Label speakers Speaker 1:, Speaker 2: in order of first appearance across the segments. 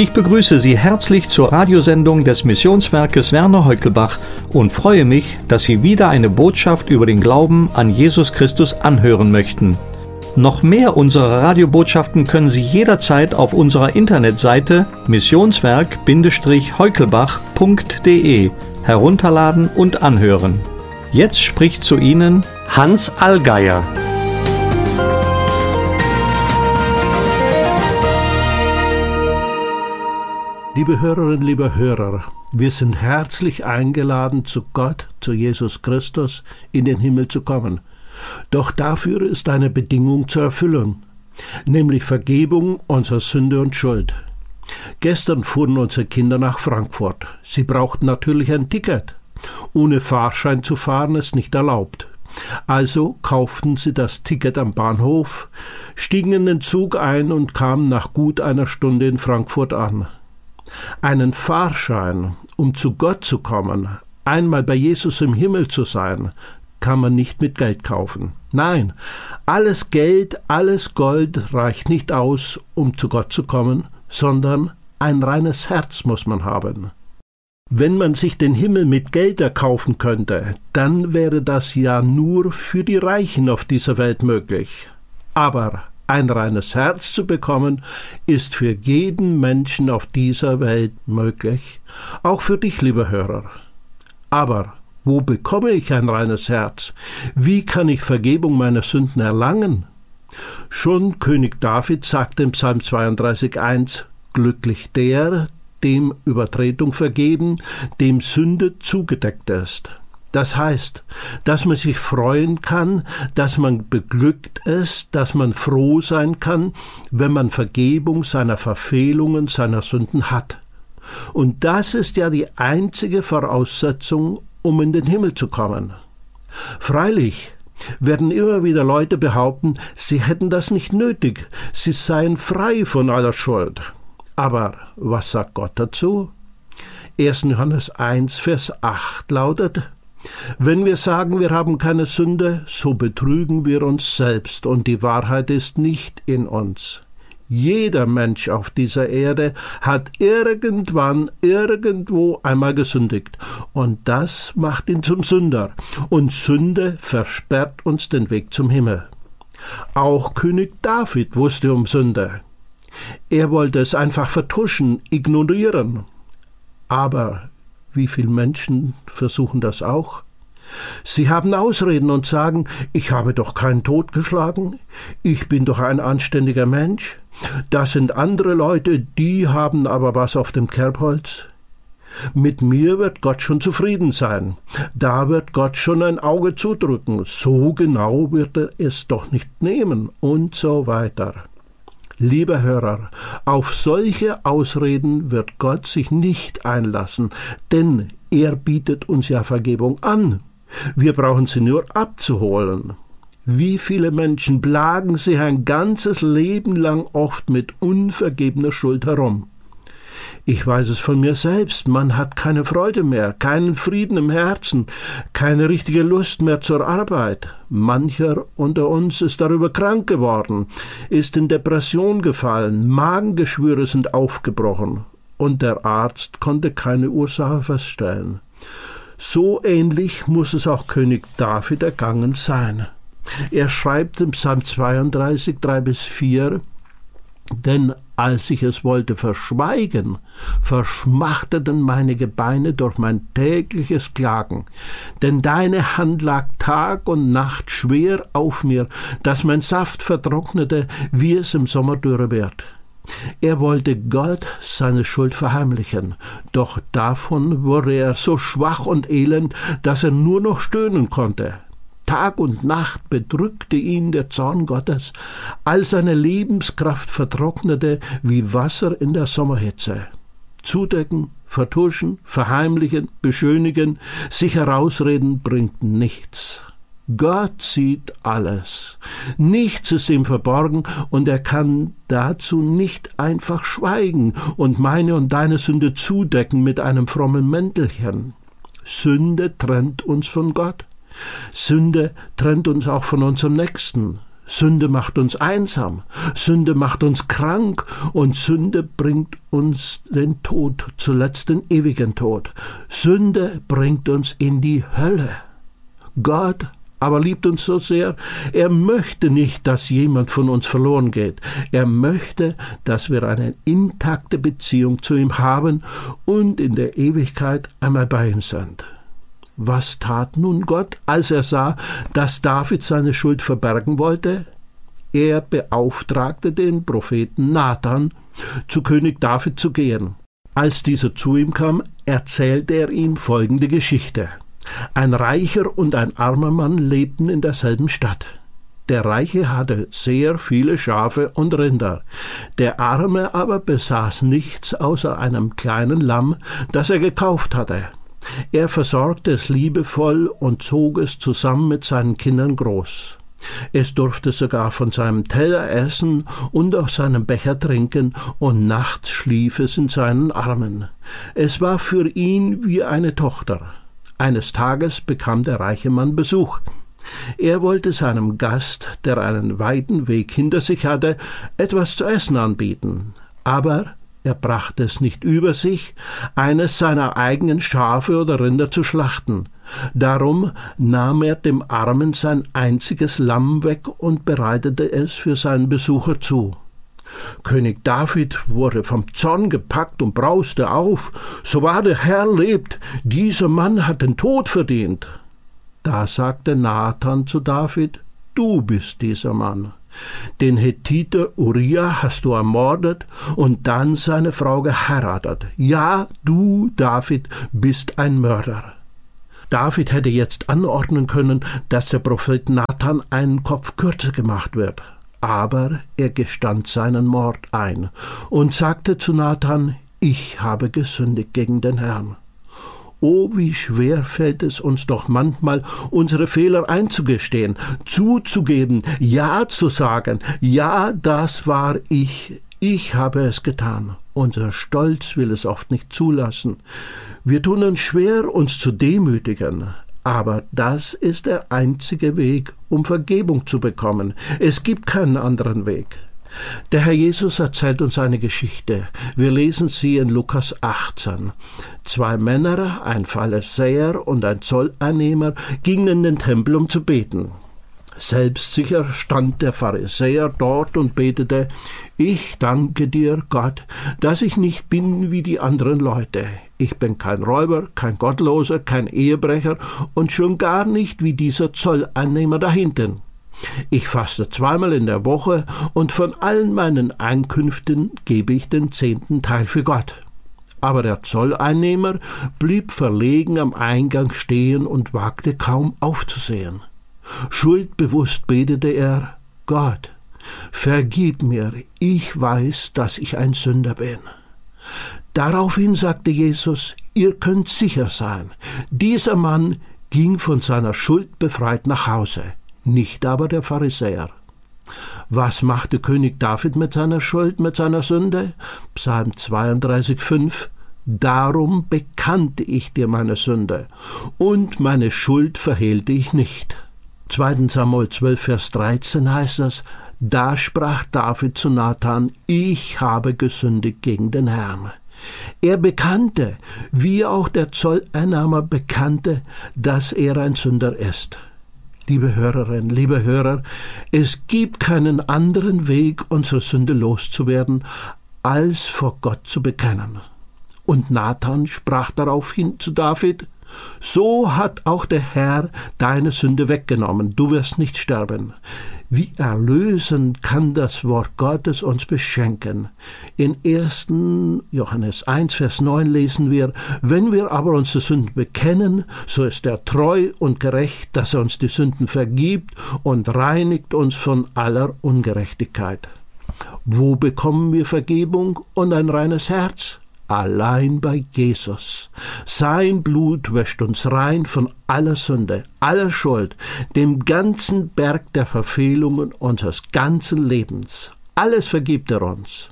Speaker 1: Ich begrüße Sie herzlich zur Radiosendung des Missionswerkes Werner Heukelbach und freue mich, dass Sie wieder eine Botschaft über den Glauben an Jesus Christus anhören möchten. Noch mehr unserer Radiobotschaften können Sie jederzeit auf unserer Internetseite missionswerk-heukelbach.de herunterladen und anhören. Jetzt spricht zu Ihnen Hans Allgeier.
Speaker 2: Liebe Hörerinnen, liebe Hörer, wir sind herzlich eingeladen, zu Gott, zu Jesus Christus, in den Himmel zu kommen. Doch dafür ist eine Bedingung zu erfüllen, nämlich Vergebung unserer Sünde und Schuld. Gestern fuhren unsere Kinder nach Frankfurt. Sie brauchten natürlich ein Ticket. Ohne Fahrschein zu fahren ist nicht erlaubt. Also kauften sie das Ticket am Bahnhof, stiegen in den Zug ein und kamen nach gut einer Stunde in Frankfurt an. Einen Fahrschein, um zu Gott zu kommen, einmal bei Jesus im Himmel zu sein, kann man nicht mit Geld kaufen. Nein, alles Geld, alles Gold reicht nicht aus, um zu Gott zu kommen, sondern ein reines Herz muss man haben. Wenn man sich den Himmel mit Geld erkaufen könnte, dann wäre das ja nur für die Reichen auf dieser Welt möglich. Aber ein reines Herz zu bekommen, ist für jeden Menschen auf dieser Welt möglich, auch für dich, lieber Hörer. Aber wo bekomme ich ein reines Herz? Wie kann ich Vergebung meiner Sünden erlangen? Schon König David sagte im Psalm 32,1: Glücklich der, dem Übertretung vergeben, dem Sünde zugedeckt ist. Das heißt, dass man sich freuen kann, dass man beglückt ist, dass man froh sein kann, wenn man Vergebung seiner Verfehlungen, seiner Sünden hat. Und das ist ja die einzige Voraussetzung, um in den Himmel zu kommen. Freilich werden immer wieder Leute behaupten, sie hätten das nicht nötig, sie seien frei von aller Schuld. Aber was sagt Gott dazu? 1. Johannes 1, Vers 8 lautet: Wenn wir sagen, wir haben keine Sünde, so betrügen wir uns selbst und die Wahrheit ist nicht in uns. Jeder Mensch auf dieser Erde hat irgendwann, irgendwo einmal gesündigt. Und das macht ihn zum Sünder. Und Sünde versperrt uns den Weg zum Himmel. Auch König David wusste um Sünde. Er wollte es einfach vertuschen, ignorieren. Aber wie viele Menschen versuchen das auch? Sie haben Ausreden und sagen, ich habe doch keinen totgeschlagen, ich bin doch ein anständiger Mensch, das sind andere Leute, die haben aber was auf dem Kerbholz. Mit mir wird Gott schon zufrieden sein, da wird Gott schon ein Auge zudrücken, so genau wird er es doch nicht nehmen und so weiter. Lieber Hörer, auf solche Ausreden wird Gott sich nicht einlassen, denn er bietet uns ja Vergebung an. Wir brauchen sie nur abzuholen. Wie viele Menschen plagen sich ein ganzes Leben lang oft mit unvergebener Schuld herum? Ich weiß es von mir selbst, man hat keine Freude mehr, keinen Frieden im Herzen, keine richtige Lust mehr zur Arbeit. Mancher unter uns ist darüber krank geworden, ist in Depression gefallen, Magengeschwüre sind aufgebrochen und der Arzt konnte keine Ursache feststellen. So ähnlich muss es auch König David ergangen sein. Er schreibt im Psalm 32, 3-4, denn als ich es wollte verschweigen, verschmachteten meine Gebeine durch mein tägliches Klagen. Denn deine Hand lag Tag und Nacht schwer auf mir, dass mein Saft vertrocknete, wie es im Sommer dürre wird. Er wollte Gott seine Schuld verheimlichen, doch davon wurde er so schwach und elend, dass er nur noch stöhnen konnte. Tag und Nacht bedrückte ihn der Zorn Gottes, all seine Lebenskraft vertrocknete wie Wasser in der Sommerhitze. Zudecken, vertuschen, verheimlichen, beschönigen, sich herausreden bringt nichts. Gott sieht alles. Nichts ist ihm verborgen und er kann dazu nicht einfach schweigen und meine und deine Sünde zudecken mit einem frommen Mäntelchen. Sünde trennt uns von Gott. Sünde trennt uns auch von unserem Nächsten. Sünde macht uns einsam, Sünde macht uns krank und Sünde bringt uns den Tod, zuletzt den ewigen Tod. Sünde bringt uns in die Hölle. Gott aber liebt uns so sehr, er möchte nicht, dass jemand von uns verloren geht. Er möchte, dass wir eine intakte Beziehung zu ihm haben und in der Ewigkeit einmal bei ihm sind. Was tat nun Gott, als er sah, dass David seine Schuld verbergen wollte? Er beauftragte den Propheten Nathan, zu König David zu gehen. Als dieser zu ihm kam, erzählte er ihm folgende Geschichte. Ein reicher und ein armer Mann lebten in derselben Stadt. Der Reiche hatte sehr viele Schafe und Rinder. Der Arme aber besaß nichts außer einem kleinen Lamm, das er gekauft hatte. Er versorgte es liebevoll und zog es zusammen mit seinen Kindern groß. Es durfte sogar von seinem Teller essen und aus seinem Becher trinken, und nachts schlief es in seinen Armen. Es war für ihn wie eine Tochter. Eines Tages bekam der reiche Mann Besuch. Er wollte seinem Gast, der einen weiten Weg hinter sich hatte, etwas zu essen anbieten. Aber er brachte es nicht über sich, eines seiner eigenen Schafe oder Rinder zu schlachten. Darum nahm er dem Armen sein einziges Lamm weg und bereitete es für seinen Besucher zu. König David wurde vom Zorn gepackt und brauste auf. So wahr der Herr lebt, dieser Mann hat den Tod verdient. Da sagte Nathan zu David: Du bist dieser Mann. Den Hethiter Uriah hast du ermordet und dann seine Frau geheiratet. Ja, du, David, bist ein Mörder. David hätte jetzt anordnen können, dass der Prophet Nathan einen Kopf kürzer gemacht wird. Aber er gestand seinen Mord ein und sagte zu Nathan: Ich habe gesündigt gegen den Herrn. Oh, wie schwer fällt es uns doch manchmal, unsere Fehler einzugestehen, zuzugeben, Ja zu sagen, ja, das war ich habe es getan. Unser Stolz will es oft nicht zulassen. Wir tun uns schwer, uns zu demütigen. Aber das ist der einzige Weg, um Vergebung zu bekommen. Es gibt keinen anderen Weg. Der Herr Jesus erzählt uns eine Geschichte. Wir lesen sie in Lukas 18. 2 Männer, ein Pharisäer und ein Zolleinnehmer, gingen in den Tempel, um zu beten. Selbstsicher stand der Pharisäer dort und betete: Ich danke dir, Gott, dass ich nicht bin wie die anderen Leute. Ich bin kein Räuber, kein Gottloser, kein Ehebrecher und schon gar nicht wie dieser Zolleinnehmer da hinten. Ich faste 2-mal in der Woche und von allen meinen Einkünften gebe ich den 10. Teil für Gott. Aber der Zolleinnehmer blieb verlegen am Eingang stehen und wagte kaum aufzusehen. Schuldbewusst betete er: Gott, vergib mir, ich weiß, dass ich ein Sünder bin. Daraufhin sagte Jesus: Ihr könnt sicher sein, dieser Mann ging von seiner Schuld befreit nach Hause, nicht aber der Pharisäer. Was machte König David mit seiner Schuld, mit seiner Sünde? Psalm 32,5: Darum bekannte ich dir meine Sünde, und meine Schuld verhehlte ich nicht. 2. Samuel 12, Vers 13 heißt es: Da sprach David zu Nathan: Ich habe gesündigt gegen den Herrn. Er bekannte, wie auch der Zolleinnehmer bekannte, dass er ein Sünder ist. Liebe Hörerinnen, liebe Hörer, es gibt keinen anderen Weg, unsere Sünde loszuwerden, als vor Gott zu bekennen. Und Nathan sprach daraufhin zu David: So hat auch der Herr deine Sünde weggenommen, du wirst nicht sterben. Wie erlösend kann das Wort Gottes uns beschenken. In 1. Johannes 1, Vers 9 lesen wir: Wenn wir aber unsere Sünden bekennen, so ist er treu und gerecht, dass er uns die Sünden vergibt und reinigt uns von aller Ungerechtigkeit. Wo bekommen wir Vergebung und ein reines Herz? Allein bei Jesus. Sein Blut wäscht uns rein von aller Sünde, aller Schuld, dem ganzen Berg der Verfehlungen unseres ganzen Lebens. Alles vergibt er uns.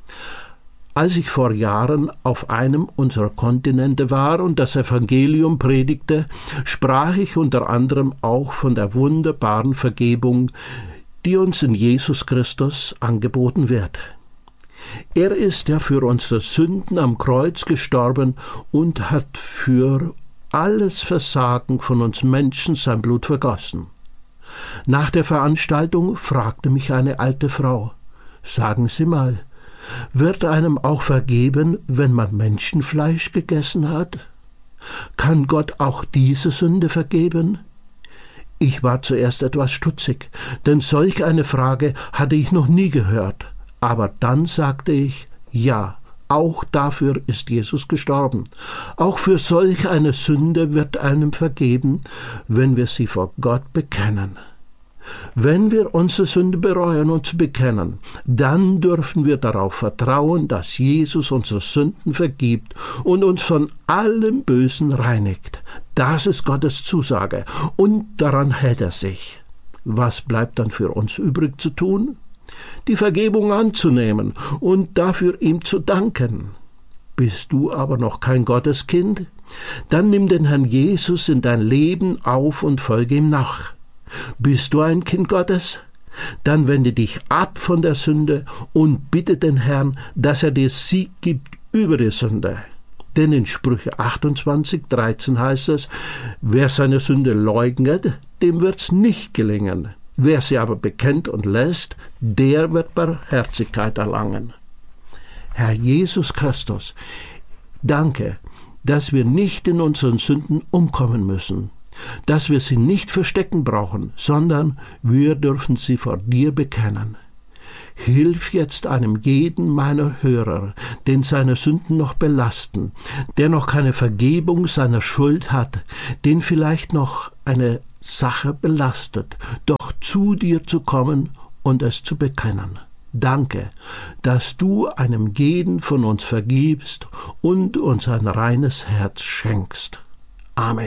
Speaker 2: Als ich vor Jahren auf einem unserer Kontinente war und das Evangelium predigte, sprach ich unter anderem auch von der wunderbaren Vergebung, die uns in Jesus Christus angeboten wird. Er ist ja für unsere Sünden am Kreuz gestorben und hat für alles Versagen von uns Menschen sein Blut vergossen. Nach der Veranstaltung fragte mich eine alte Frau: Sagen Sie mal, wird einem auch vergeben, wenn man Menschenfleisch gegessen hat? Kann Gott auch diese Sünde vergeben? Ich war zuerst etwas stutzig, denn solch eine Frage hatte ich noch nie gehört. Aber dann sagte ich: Ja, auch dafür ist Jesus gestorben. Auch für solch eine Sünde wird einem vergeben, wenn wir sie vor Gott bekennen. Wenn wir unsere Sünde bereuen und bekennen, dann dürfen wir darauf vertrauen, dass Jesus unsere Sünden vergibt und uns von allem Bösen reinigt. Das ist Gottes Zusage und daran hält er sich. Was bleibt dann für uns übrig zu tun? Die Vergebung anzunehmen und dafür ihm zu danken. Bist du aber noch kein Gotteskind? Dann nimm den Herrn Jesus in dein Leben auf und folge ihm nach. Bist du ein Kind Gottes? Dann wende dich ab von der Sünde und bitte den Herrn, dass er dir Sieg gibt über die Sünde. Denn in Sprüche 28,13 heißt es: Wer seine Sünde leugnet, dem wird's nicht gelingen. Wer sie aber bekennt und lässt, der wird Barmherzigkeit erlangen. Herr Jesus Christus, danke, dass wir nicht in unseren Sünden umkommen müssen, dass wir sie nicht verstecken brauchen, sondern wir dürfen sie vor dir bekennen. Hilf jetzt einem jeden meiner Hörer, den seine Sünden noch belasten, der noch keine Vergebung seiner Schuld hat, den vielleicht noch eine Sache belastet, doch zu dir zu kommen und es zu bekennen. Danke, dass du einem jeden von uns vergibst und uns ein reines Herz schenkst. Amen.